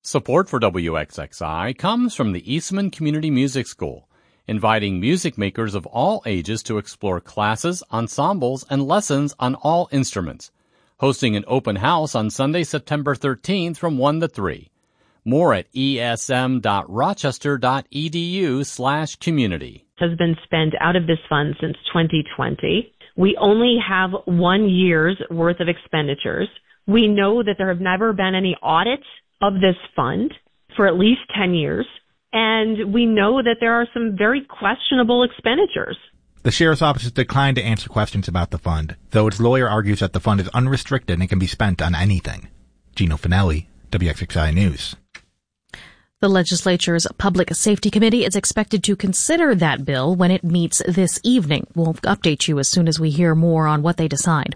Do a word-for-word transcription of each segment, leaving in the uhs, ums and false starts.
Support for W X X I comes from the Eastman Community Music School, inviting music makers of all ages to explore classes, ensembles, and lessons on all instruments. Hosting an open house on Sunday, September thirteenth from one to three. More at esm.rochester.edu slash community. Has been spent out of this fund since twenty twenty. We only have one year's worth of expenditures. We know that there have never been any audits of this fund for at least ten years. And we know that there are some very questionable expenditures. The Sheriff's Office has declined to answer questions about the fund, though its lawyer argues that the fund is unrestricted and can be spent on anything. Gino Finelli, W X X I News. The legislature's Public Safety Committee is expected to consider that bill when it meets this evening. We'll update you as soon as we hear more on what they decide.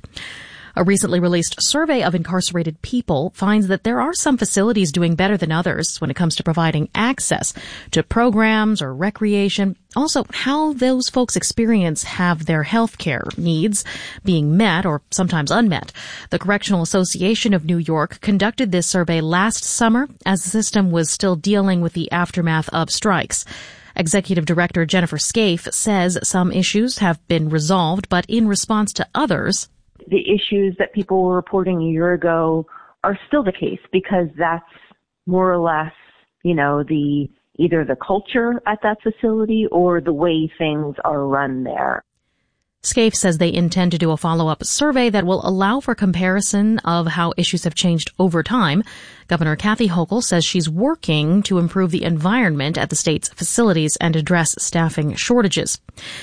A recently released survey of incarcerated people finds that there are some facilities doing better than others when it comes to providing access to programs or recreation. Also, how those folks experience have their health care needs being met or sometimes unmet. The Correctional Association of New York conducted this survey last summer as the system was still dealing with the aftermath of strikes. Executive Director Jennifer Scaife says some issues have been resolved, but in response to others, the issues that people were reporting a year ago are still the case because that's more or less, you know, the either the culture at that facility or the way things are run there. Scaife says they intend to do a follow-up survey that will allow for comparison of how issues have changed over time. Governor Kathy Hochul says she's working to improve the environment at the state's facilities and address staffing shortages.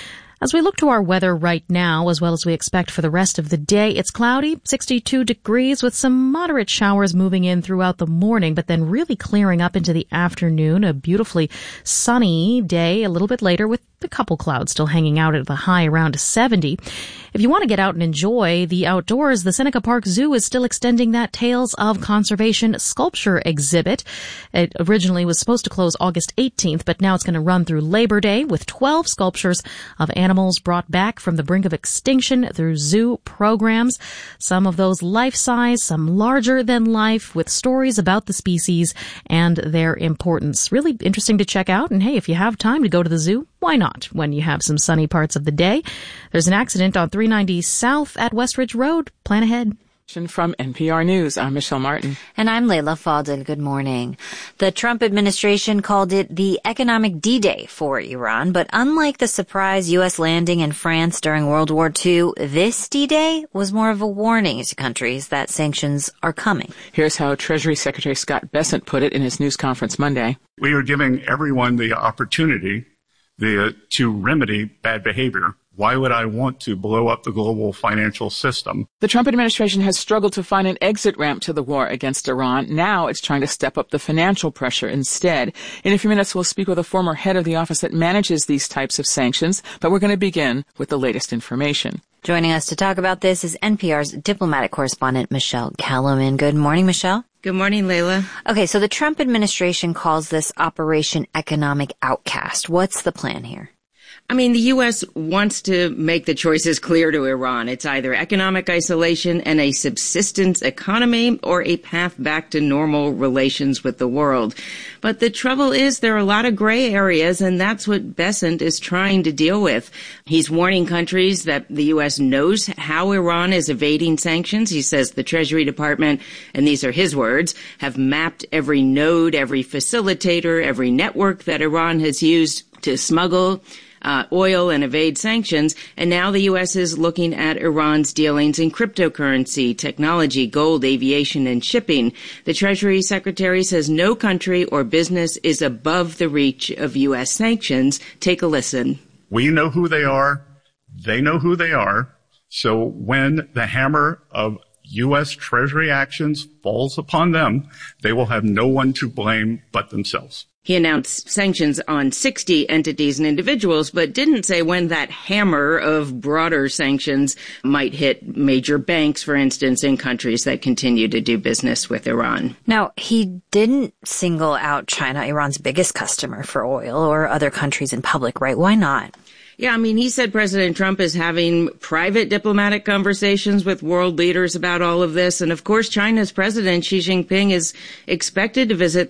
As we look to our weather right now, as well as we expect for the rest of the day, it's cloudy, sixty-two degrees with some moderate showers moving in throughout the morning, but then really clearing up into the afternoon. A beautifully sunny day a little bit later with a couple clouds still hanging out at the high around seventy. If you want to get out and enjoy the outdoors, the Seneca Park Zoo is still extending that Tales of Conservation sculpture exhibit. It originally was supposed to close August eighteenth, but now it's going to run through Labor Day with twelve sculptures of animals brought back from the brink of extinction through zoo programs. Some of those life-size, some larger than life, with stories about the species and their importance. Really interesting to check out. And hey, if you have time to go to the zoo, why not when you have some sunny parts of the day? There's an accident on three ninety South at Westridge Road. Plan ahead. From N P R News, I'm Michelle Martin. And I'm Layla Fadel. Good morning. The Trump administration called it the economic D-Day for Iran, but unlike the surprise U S landing in France during World War Two, this D-Day was more of a warning to countries that sanctions are coming. Here's how Treasury Secretary Scott Bessent put it in his news conference Monday. We are giving everyone the opportunity the, to remedy bad behavior. Why would I want to blow up the global financial system? The Trump administration has struggled to find an exit ramp to the war against Iran. Now it's trying to step up the financial pressure instead. In a few minutes, we'll speak with a former head of the office that manages these types of sanctions, but we're going to begin with the latest information. Joining us to talk about this is N P R's diplomatic correspondent, Michelle Kellerman. Good morning, Michelle. Good morning, Layla. Okay, so the Trump administration calls this Operation Economic Outcast. What's the plan here? I mean, the U S wants to make the choices clear to Iran. It's either economic isolation and a subsistence economy or a path back to normal relations with the world. But the trouble is there are a lot of gray areas, and that's what Bessent is trying to deal with. He's warning countries that the U S knows how Iran is evading sanctions. He says the Treasury Department, and these are his words, have mapped every node, every facilitator, every network that Iran has used to smuggle Uh, oil and evade sanctions, and now the U S is looking at Iran's dealings in cryptocurrency, technology, gold, aviation, and shipping. The Treasury Secretary says no country or business is above the reach of U S sanctions. Take a listen. We know who they are. They know who they are. So when the hammer of U S Treasury actions falls upon them, they will have no one to blame but themselves. He announced sanctions on sixty entities and individuals, but didn't say when that hammer of broader sanctions might hit major banks, for instance, in countries that continue to do business with Iran. Now, he didn't single out China, Iran's biggest customer, for oil, or other countries in public, right? Why not? Yeah, I mean, he said President Trump is having private diplomatic conversations with world leaders about all of this. And of course, China's President Xi Jinping is expected to visit